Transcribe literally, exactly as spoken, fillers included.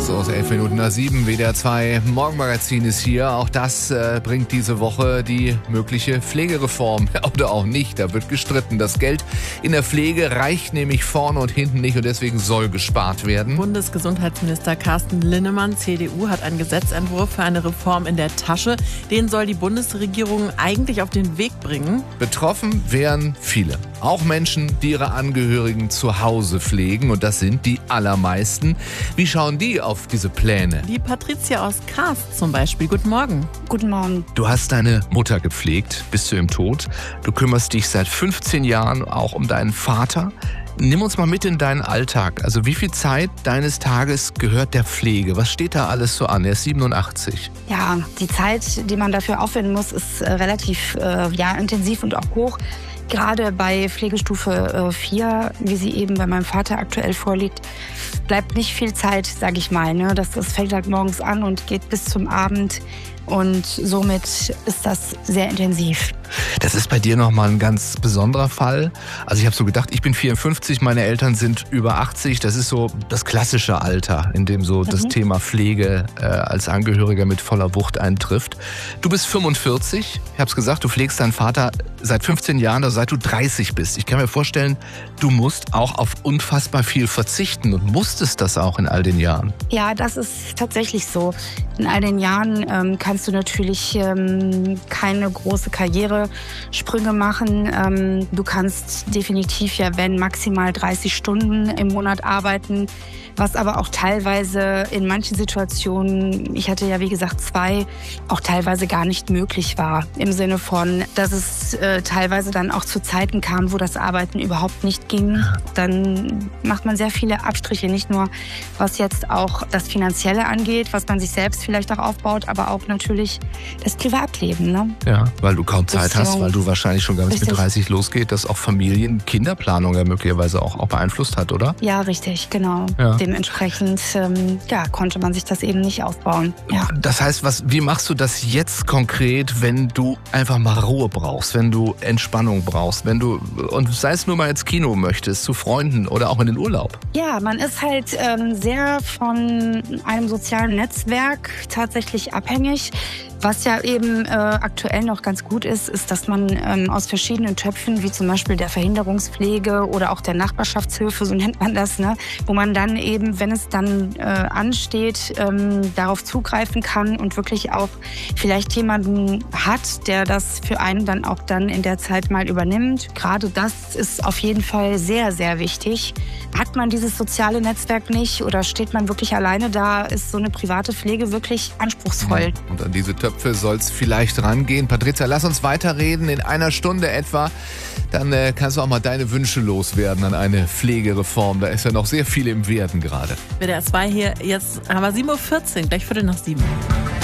So, es ist elf Minuten nach sieben, W D R zwei Morgenmagazin ist hier. Auch das äh, bringt diese Woche die mögliche Pflegereform. Oder auch nicht, da wird gestritten. Das Geld in der Pflege reicht nämlich vorne und hinten nicht und deswegen soll gespart werden. Bundesgesundheitsminister Carsten Linnemann, C D U, hat einen Gesetzentwurf für eine Reform in der Tasche. Den soll die Bundesregierung eigentlich auf den Weg bringen. Betroffen wären viele. Auch Menschen, die ihre Angehörigen zu Hause pflegen. Und das sind die allermeisten. Wie schauen die auf diese Pläne? Die Patricia aus Kars zum Beispiel. Guten Morgen. Guten Morgen. Du hast deine Mutter gepflegt bis zu ihrem Tod. Du kümmerst dich seit fünfzehn Jahren auch um deinen Vater. Nimm uns mal mit in deinen Alltag. Also wie viel Zeit deines Tages gehört der Pflege? Was steht da alles so an? Er ist siebenundachtzig. Ja, die Zeit, die man dafür aufwenden muss, ist äh, relativ äh, ja, intensiv und auch hoch. Gerade bei Pflegestufe vier, wie sie eben bei meinem Vater aktuell vorliegt, bleibt nicht viel Zeit, sage ich mal. Ne? Das, das fängt halt morgens an und geht bis zum Abend. Und somit ist das sehr intensiv. Das ist bei dir nochmal ein ganz besonderer Fall. Also ich habe so gedacht, ich bin vierundfünfzig, meine Eltern sind über achtzig. Das ist so das klassische Alter, in dem so mhm. das Thema Pflege äh, als Angehöriger mit voller Wucht eintrifft. Du bist fünfundvierzig. Ich habe es gesagt, du pflegst deinen Vater seit fünfzehn Jahren, also seit du dreißig bist. Ich kann mir vorstellen, du musst auch auf unfassbar viel verzichten und musstest das auch in all den Jahren. Ja, das ist tatsächlich so. In all den Jahren ähm, kannst du natürlich ähm, keine große Karrieresprünge machen. Ähm, du kannst definitiv ja, wenn maximal dreißig Stunden im Monat arbeiten, was aber auch teilweise in manchen Situationen, ich hatte ja wie gesagt zwei, auch teilweise gar nicht möglich war. Im Sinne von, dass es äh, teilweise dann auch zu Zeiten kam, wo das Arbeiten überhaupt nicht ging. Dann macht man sehr viele Abstriche, nicht nur was jetzt auch das Finanzielle angeht, was man sich selbst vielleicht auch aufbaut, aber auch natürlich das Privatleben. Ne? Ja, weil du kaum Zeit Richtig. hast, weil du wahrscheinlich schon ganz Richtig. mit dreißig losgeht, dass auch Familien, Kinderplanung ja möglicherweise auch, auch beeinflusst hat, oder? Ja, richtig, genau. Ja. Dementsprechend ähm, ja, konnte man sich das eben nicht aufbauen. Ja. Das heißt, was, wie machst du das jetzt konkret, wenn du einfach mal Ruhe brauchst, wenn du Entspannung brauchst, wenn du, und sei es nur mal ins Kino möchtest, zu Freunden oder auch in den Urlaub? Ja, man ist halt ähm, sehr von einem sozialen Netzwerk tatsächlich abhängig. Was ja eben äh, aktuell noch ganz gut ist, ist, dass man ähm, aus verschiedenen Töpfen, wie zum Beispiel der Verhinderungspflege oder auch der Nachbarschaftshilfe, so nennt man das, ne, wo man dann eben, wenn es dann äh, ansteht, ähm, darauf zugreifen kann und wirklich auch vielleicht jemanden hat, der das für einen dann auch dann in der Zeit mal übernimmt. Gerade das ist auf jeden Fall sehr, sehr wichtig. Hat man dieses soziale Netzwerk nicht oder steht man wirklich alleine da, ist so eine private Pflege wirklich anspruchsvoll. Und an diese Töpfe soll es vielleicht rangehen. Patricia, lass uns weiterreden in einer Stunde etwa. Dann äh, kannst du auch mal deine Wünsche loswerden an eine Pflegereform. Da ist ja noch sehr viel im Werden gerade. W D R zwei hier, jetzt haben wir sieben Uhr vierzehn, gleich Viertel nach sieben.